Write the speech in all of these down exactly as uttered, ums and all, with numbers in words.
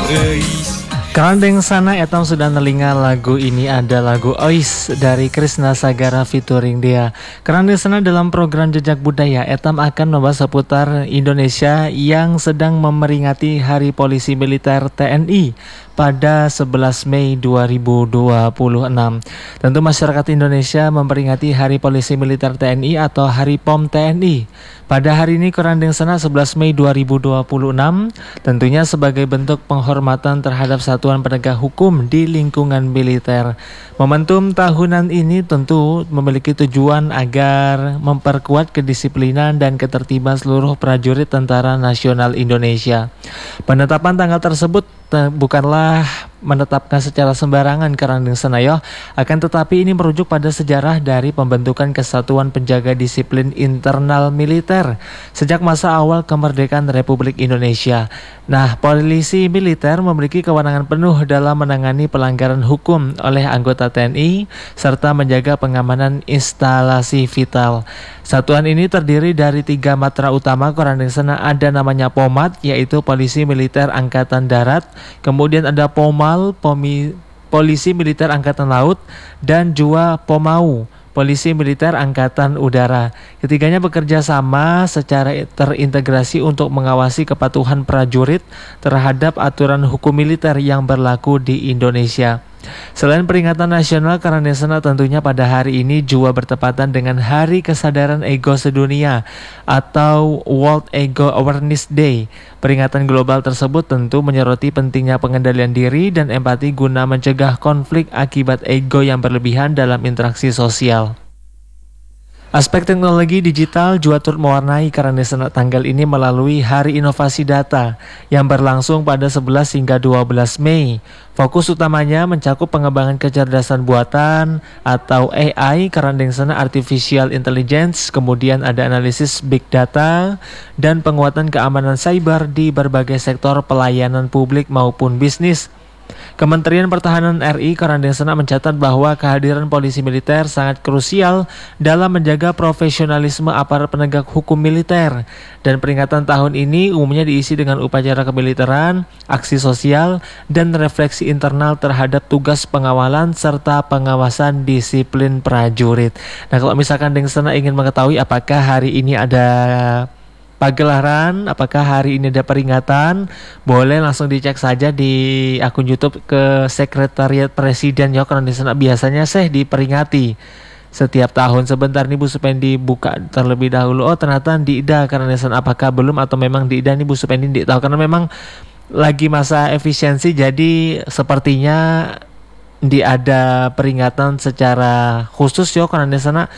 eis. Kerandeng sana etam sudah nelinga lagu ini ada lagu Ois dari Krisna Sagara featuring Dea. Kerandeng sana dalam program Jejak Budaya etam akan membahas seputar Indonesia yang sedang memperingati Hari Polisi Militer T N I pada sebelas Mei dua ribu dua puluh enam. Tentu masyarakat Indonesia memperingati Hari Polisi Militer T N I atau Hari P O M T N I. Pada hari ini Kerandeng sana sebelas Mei dua ribu dua puluh enam tentunya sebagai bentuk penghormatan terhadap satuan penegak hukum di lingkungan militer. Momentum tahunan ini tentu memiliki tujuan agar memperkuat kedisiplinan dan ketertiban seluruh prajurit Tentara Nasional Indonesia. Penetapan tanggal tersebut te- bukanlah menetapkan secara sembarangan Kerandeng Senayo, akan tetapi ini merujuk pada sejarah dari pembentukan Kesatuan Penjaga Disiplin Internal Militer sejak masa awal kemerdekaan Republik Indonesia. Nah, polisi militer memiliki kewenangan penuh dalam menangani pelanggaran hukum oleh anggota T N I serta menjaga pengamanan instalasi vital. Satuan ini terdiri dari tiga matra utama Kerandeng Sana, ada namanya Pomat, yaitu Polisi Militer Angkatan Darat, kemudian ada Pomal, Pomi, Polisi Militer Angkatan Laut, dan juga Pomau, Polisi Militer Angkatan Udara. Ketiganya bekerja sama secara terintegrasi untuk mengawasi kepatuhan prajurit terhadap aturan hukum militer yang berlaku di Indonesia. Selain peringatan nasional, Kerandeng Sana tentunya pada hari ini juga bertepatan dengan Hari Kesadaran Ego Sedunia atau World Ego Awareness Day. Peringatan global tersebut tentu menyoroti pentingnya pengendalian diri dan empati guna mencegah konflik akibat ego yang berlebihan dalam interaksi sosial. Aspek teknologi digital juga turut mewarnai Kerandeng Sana tanggal ini melalui Hari Inovasi Data yang berlangsung pada sebelas hingga dua belas Mei. Fokus utamanya mencakup pengembangan kecerdasan buatan atau A I, Kerandeng Sana Artificial Intelligence, kemudian ada analisis Big Data, dan penguatan keamanan cyber di berbagai sektor pelayanan publik maupun bisnis. Kementerian Pertahanan R I Kerandeng Sana mencatat bahwa kehadiran polisi militer sangat krusial dalam menjaga profesionalisme aparat penegak hukum militer, dan peringatan tahun ini umumnya diisi dengan upacara kemiliteran, aksi sosial, dan refleksi internal terhadap tugas pengawalan serta pengawasan disiplin prajurit. Nah, kalau misalkan Kerandeng Sana ingin mengetahui apakah hari ini ada pagelaran, apakah hari ini ada peringatan, boleh langsung dicek saja di akun YouTube ke Sekretariat Presiden ya. Kerandeng Sana biasanya seh diperingati setiap tahun. Sebentar nih Bu Supendi buka terlebih dahulu. Oh, ternyata di Ida Kerandeng Sana, apakah belum atau memang di Ida nih Bu Supendi tidak tahu, karena memang lagi masa efisiensi, jadi sepertinya di ada peringatan secara khusus ya Kerandeng Sana.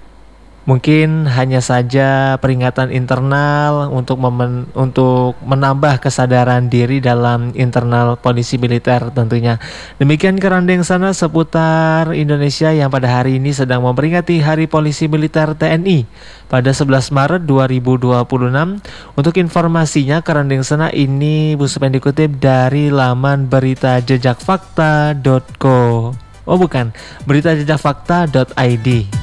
Mungkin hanya saja peringatan internal untuk memen, untuk menambah kesadaran diri dalam internal polisi militer tentunya. Demikian Kerandeng Sana seputar Indonesia yang pada hari ini sedang memperingati Hari Polisi Militer T N I pada sebelas Maret dua ribu dua puluh enam. Untuk informasinya Kerandeng Sana ini Bu Supen dikutip dari laman berita jejak fakta dot co. Oh bukan, berita jejak fakta dot i d.